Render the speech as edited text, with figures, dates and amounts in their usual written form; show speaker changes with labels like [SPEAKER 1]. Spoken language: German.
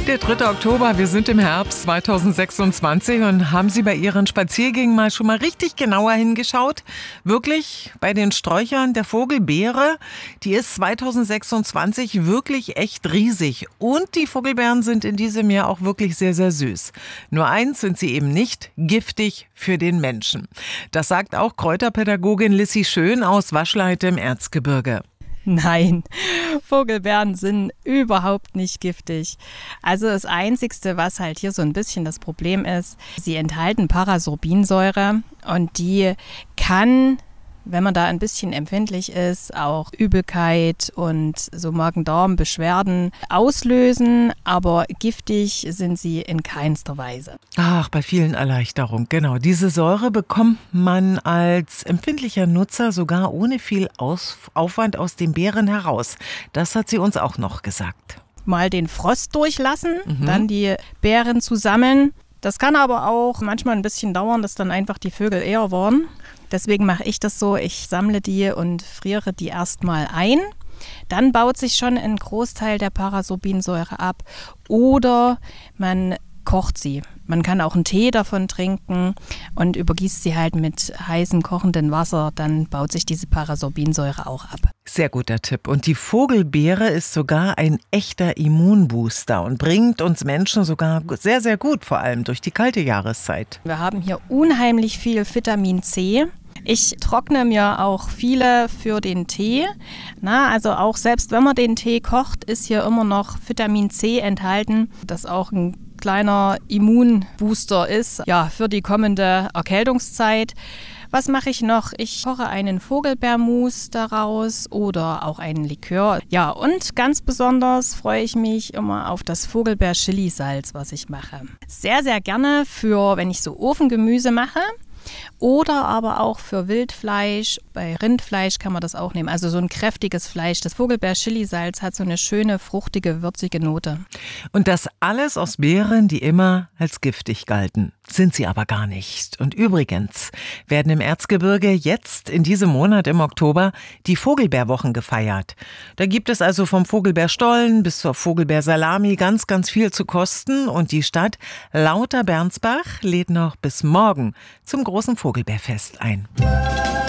[SPEAKER 1] Der 3. Oktober, wir sind im Herbst 2026 und haben Sie bei Ihren Spaziergängen mal schon mal richtig genauer hingeschaut? Wirklich bei den Sträuchern der Vogelbeere, die ist 2026 wirklich echt riesig und die Vogelbeeren sind in diesem Jahr auch wirklich sehr, sehr süß. Nur eins sind sie eben nicht, giftig für den Menschen. Das sagt auch Kräuterpädagogin Lissy Schön aus Waschleite im Erzgebirge.
[SPEAKER 2] Nein, Vogelbeeren sind überhaupt nicht giftig. Also das Einzigste, was halt hier so ein bisschen das Problem ist, sie enthalten Parasorbinsäure und die kann, wenn man da ein bisschen empfindlich ist, auch Übelkeit und so Magen-Darm-Beschwerden auslösen, aber giftig sind sie in keinster Weise.
[SPEAKER 1] Ach, bei vielen Erleichterung, genau. Diese Säure bekommt man als empfindlicher Nutzer sogar ohne viel Aufwand aus den Beeren heraus. Das hat sie uns auch noch gesagt.
[SPEAKER 2] Mal den Frost durchlassen, dann die Beeren zu sammeln. Das kann aber auch manchmal ein bisschen dauern, dass dann einfach die Vögel eher worden. Deswegen mache ich das so, ich sammle die und friere die erstmal ein. Dann baut sich schon ein Großteil der Parasorbinsäure ab oder man kocht sie. Man kann auch einen Tee davon trinken und übergießt sie halt mit heißem, kochendem Wasser. Dann baut sich diese Parasorbinsäure auch ab.
[SPEAKER 1] Sehr guter Tipp. Und die Vogelbeere ist sogar ein echter Immunbooster und bringt uns Menschen sogar sehr, sehr gut, vor allem durch die kalte Jahreszeit.
[SPEAKER 2] Wir haben hier unheimlich viel Vitamin C. Ich trockne mir auch viele für den Tee. Also auch selbst wenn man den Tee kocht, ist hier immer noch Vitamin C enthalten, das auch ein kleiner Immunbooster ist, ja, für die kommende Erkältungszeit. Was mache ich noch? Ich koche einen Vogelbeermus daraus oder auch einen Likör. Ja, und ganz besonders freue ich mich immer auf das Vogelbeer-Chili-Salz, was ich mache. Sehr, sehr gerne für, wenn ich so Ofengemüse mache. Oder aber auch für Wildfleisch. Bei Rindfleisch kann man das auch nehmen. Also so ein kräftiges Fleisch. Das Vogelbeer-Chili-Salz hat so eine schöne, fruchtige, würzige Note.
[SPEAKER 1] Und das alles aus Beeren, die immer als giftig galten. Sind sie aber gar nicht. Und übrigens werden im Erzgebirge jetzt in diesem Monat im Oktober die Vogelbeerwochen gefeiert. Da gibt es also vom Vogelbeerstollen bis zur Vogelbeersalami ganz, ganz viel zu kosten. Und die Stadt Lauterbernstbach lädt noch bis morgen zum großen Vogelbeerfest ein.